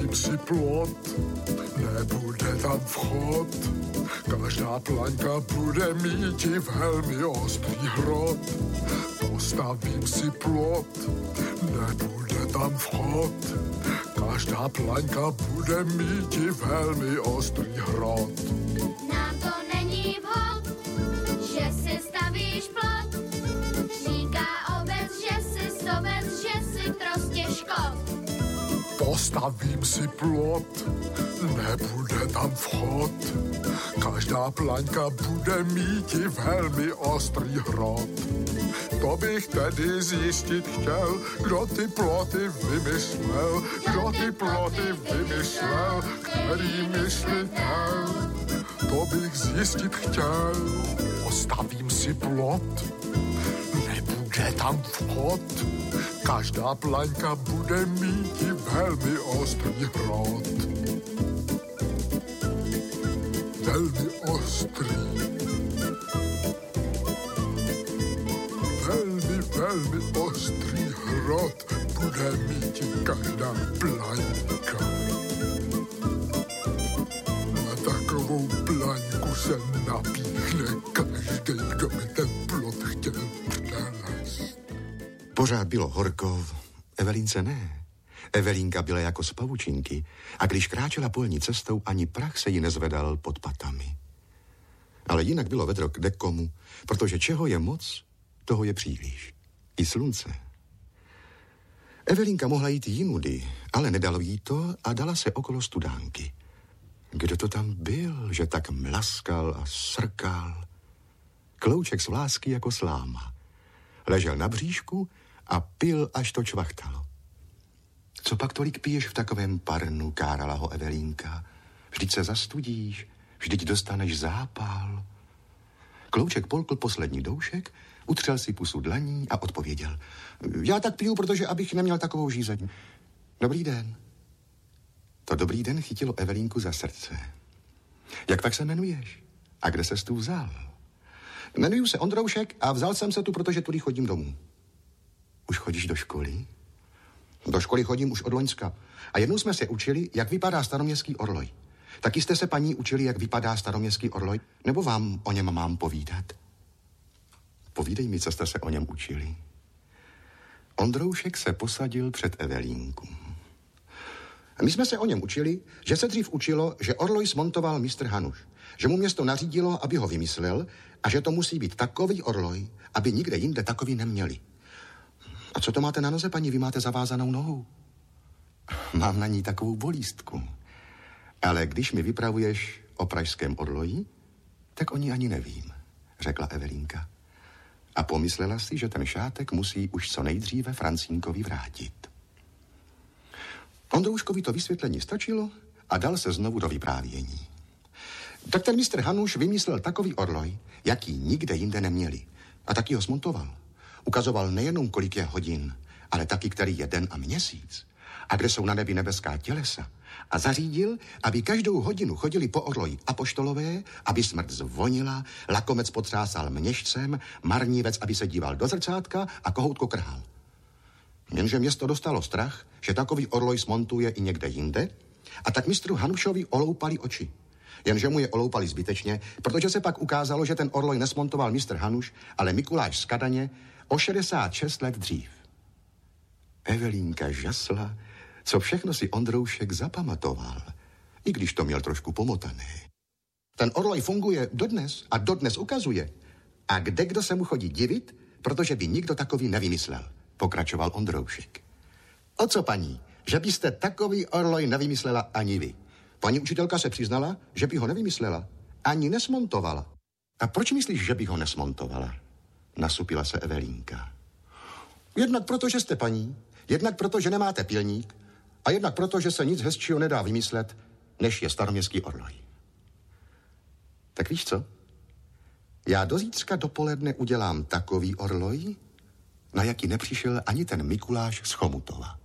Postavím si plot, nebude tam vchod. Každá plaňka bude mít i velmi ostrý hrot. Postavím si plot, nebude tam vchod. Každá plaňka bude mít i velmi ostrý hrot. Nám to není vhod, že si stavíš plot. Říká obec, že si sobec, že si prostě škod. Postavím si plot, nebude tam vchod. Každá plaňka bude mít i velmi ostrý hrot. To bych tedy zjistit chtěl, kdo ty ploty vymyslel, kdo ty ploty vymyslel, který myslitel. To bych zjistit chtěl, postavím si plot, nebude tam vchod. Každá plaňka bude mít i velmi ostrý hrot. Velmi ostrý. Velmi ostrý hrot bude mít i každá plaňka. Na takovou plaňku se napíchne každý, kdo by ten plot chtěl přenést. Pořád bylo horko, Evelínce ne. Evelínka byla jako z pavučinky a když kráčela polní cestou, ani prach se jí nezvedal pod patami. Ale jinak bylo vedro kde komu, protože čeho je moc, toho je příliš. I slunce. Evelínka mohla jít jinudy, ale nedalo jí to a dala se okolo studánky. Kdo to tam byl, že tak mlaskal a srkal? Klouček z vlásky jako sláma. Ležel na bříšku a pil, až to čvachtalo. Co pak tolik piješ v takovém parnu, kárala ho Evelínka. Vždyť se zastudíš, vždyť dostaneš zápal. Klouček polkl poslední doušek, utřel si pusu dlaní a odpověděl. Já tak piju, protože abych neměl takovou žízeň. Dobrý den. To dobrý den chytilo Evelínku za srdce. Jak pak se jmenuješ? A kde ses tu vzal? Jmenuju se Ondroušek a vzal jsem se tu, protože tudy chodím domů. Už chodíš do školy? Do školy chodím už od loňska. A jednou jsme se učili, jak vypadá staroměstský orloj. Taky jste se, paní, učili, jak vypadá staroměstský orloj? Nebo vám o něm mám povídat? Povídej mi, co jste se o něm učili. Ondroušek se posadil před Evelínku. My jsme se o něm učili, že se dřív učilo, že orloj smontoval mistr Hanuš. Že mu město nařídilo, aby ho vymyslel a že to musí být takový orloj, aby nikde jinde takový neměli. A co to máte na noze, paní? Vy máte zavázanou nohu. Mám na ní takovou bolístku. Ale když mi vypravuješ o pražském orloji, tak o ní ani nevím, řekla Evelínka. A pomyslela si, že ten šátek musí už co nejdříve Francínkovi vrátit. Ondrouškovi to vysvětlení stačilo a dal se znovu do vyprávění. Tak ten mistr Hanuš vymyslel takový orloj, jaký nikde jinde neměli. A taky ho smontoval. Ukazoval nejenom, kolik je hodin, ale taky, který je den a měsíc. A kde jsou na nebi nebeská tělesa. A zařídil, aby každou hodinu chodili po orloji apoštolové, aby smrt zvonila, lakomec potřásal měšcem, marnívec, aby se díval do zrcátka a kohoutko krhal. Jenže město dostalo strach, že takový orloj smontuje i někde jinde, a tak mistru Hanušovi oloupali oči. Jenže mu je oloupali zbytečně, protože se pak ukázalo, že ten orloj nesmontoval mistr Hanuš, ale Mikuláš z Kadaně o 66 let dřív. Evelínka žasla, co všechno si Ondroušek zapamatoval, i když to měl trošku pomotané. Ten orloj funguje dodnes a dodnes ukazuje. A kdo se mu chodí divit, protože by nikdo takový nevymyslel, pokračoval Ondroušek. O co, paní, že byste takový orloj nevymyslela ani vy? Paní učitelka se přiznala, že by ho nevymyslela, ani nesmontovala. A proč myslíš, že by ho nesmontovala? Nasupila se Evelínka. Jednak proto, že jste paní, jednak proto, že nemáte pilník a jednak proto, že se nic hezčího nedá vymyslet, než je staroměstský orloj. Tak víš co? Já do zítřka dopoledne udělám takový orloj, na jaký nepřišel ani ten Mikuláš z Chomutova.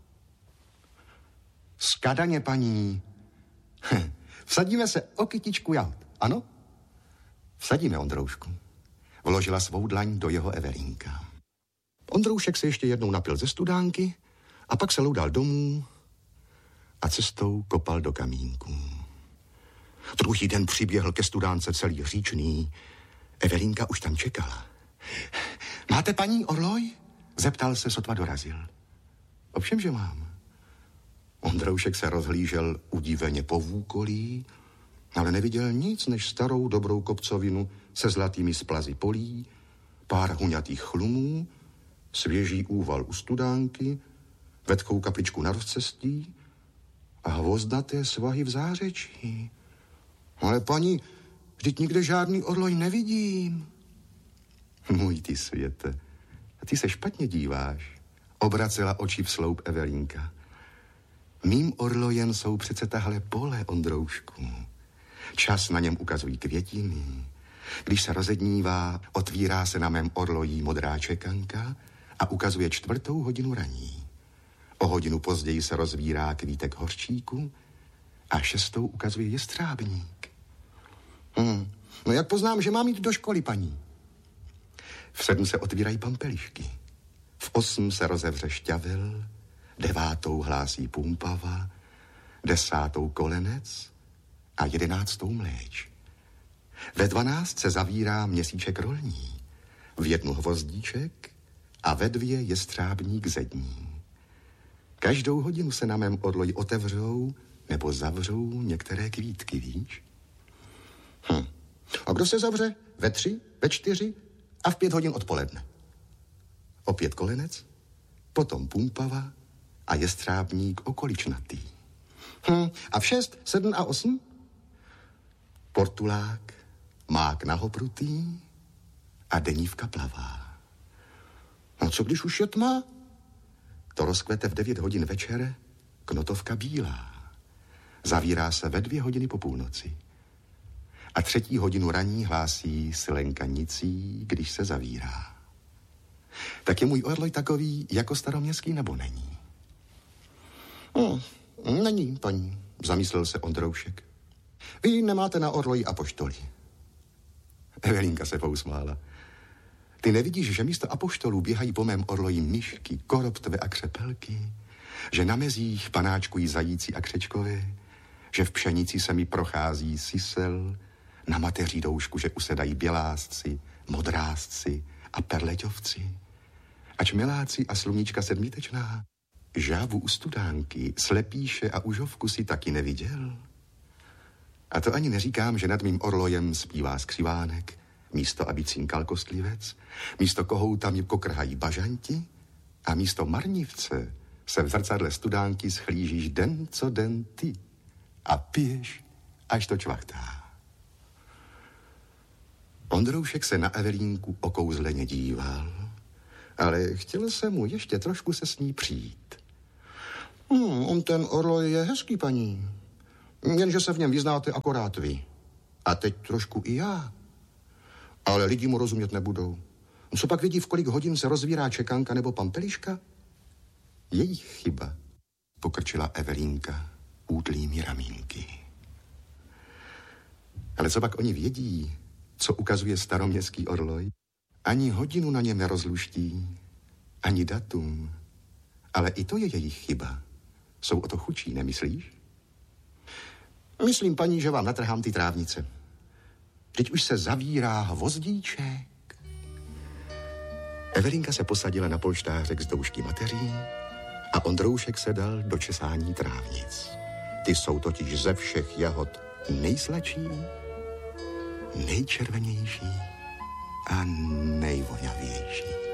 Z Kadaně, paní. Vsadíme se o kytičku jahod, ano? Vsadíme, Ondroušku. Vložila svou dlaň do jeho Evelínka. Ondroušek se ještě jednou napil ze studánky a pak se loudal domů a cestou kopal do kamínků. Druhý den přiběhl ke studánce celý říčný. Evelínka už tam čekala. Máte paní orloj? Zeptal se, sotva dorazil. Ovšem, že mám. Ondroušek se rozhlížel udiveně po vůkolí, ale neviděl nic než starou dobrou kopcovinu se zlatými splazy polí, pár huňatých chlumů, svěží úval u studánky, vetkou kapličku na rozcestí a hvozdaté svahy v zářečí. Ale paní, vždyť nikde žádný orloj nevidím. Můj ty světe, ty se špatně díváš, obracela oči v sloup Evelínka. Mým orlojem jsou přece tahle pole, Ondroušku. Čas na něm ukazují květiny. Když se rozednívá, otvírá se na mém orlojí modrá čekanka a ukazuje 4:00 raní. O hodinu později se rozvírá kvítek horčíku a 6:00 ukazuje jestřábník. No jak poznám, že mám jít do školy, paní? V 7 se otvírají pampelišky. V 8 se rozevře šťavel, 9 hlásí pumpava, 10 kolenec a 11 mléč. Ve 12 se zavírá měsíček rolní, v 1 hvozdíček a ve 2 jestřábník zední. Každou hodinu se na mém orloji otevřou nebo zavřou některé kvítky, víš? A kdo se zavře? Ve 3, ve 4 a v 5 hodin odpoledne. Opět kolenec, potom pumpava a jestřábník okoličnatý. A v 6, 7 a 8? Portulák, mák nahoprutý a denívka plavá. A co když už je tma? To rozkvete v 9 hodin večer knotovka bílá. Zavírá se ve 2 hodiny po půlnoci. A 3 hodinu raní hlásí silenka nicí, když se zavírá. Tak je můj orloj takový jako staroměstský, nebo není? Není, paní, zamyslel se Ondroušek. Vy nemáte na orloji apoštoly. Evelínka se pousmála. Ty nevidíš, že místo apoštolů běhají po mém orloji myšky, koroptve a křepelky? Že na mezích panáčkují zajíci a křečkové? Že v pšenici se mi prochází sisel? Na mateří doušku, že usedají bělásci, modrásci a perleťovci? Ač miláci a sluníčka sedmítečná? Žábu u studánky, slepíše a užovku si taky neviděl? A to ani neříkám, že nad mým orlojem zpívá skřivánek, místo aby cinkal kostlivec, místo kohouta mi kokrhají bažanti a místo marnivce se v zrcadle studánky schlížíš den co den ty a piješ, až to čvachtá. Ondroušek se na Evelínku okouzleně díval, ale chtěl se mu ještě trošku se s ní přijít. On ten orloj je hezký, paní, jenže se v něm vyznáte akorát vy. A teď trošku i já. Ale lidi mu rozumět nebudou. Co pak vidí, v kolik hodin se rozvírá čekanka nebo pampeliška? Jejich chyba, pokrčila Evelínka útlými ramínky. Ale co pak oni vědí, co ukazuje staroměstský orloj? Ani hodinu na něm nerozluští, ani datum. Ale i to je jejich chyba. Jsou o to chudší, nemyslíš? Myslím, paní, že vám natrhám ty trávnice. Teď už se zavírá hvozdíček. Evelínka se posadila na polštářek z doušky mateří a Ondroušek se dal do česání trávnic. Ty jsou totiž ze všech jahod nejsladší, nejčervenější a nejvoňavější.